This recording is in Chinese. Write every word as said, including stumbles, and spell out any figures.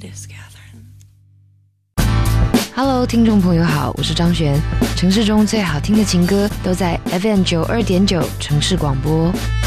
Hello， 听众朋友好，我是张璇。城市中最好听的情歌都在 F M 九二点九城市广播。